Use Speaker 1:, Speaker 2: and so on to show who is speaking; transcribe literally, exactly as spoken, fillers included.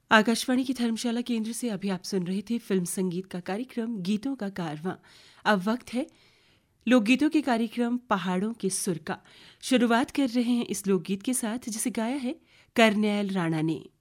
Speaker 1: आकाशवाणी की धर्मशाला केंद्र से अभी आप सुन रहे थे फिल्म संगीत का कार्यक्रम गीतों का कारवां। अब वक्त है लोकगीतों के कार्यक्रम पहाड़ों के सुर का। शुरुआत कर रहे हैं इस लोकगीत के साथ जिसे गाया है करनैल राणा ने।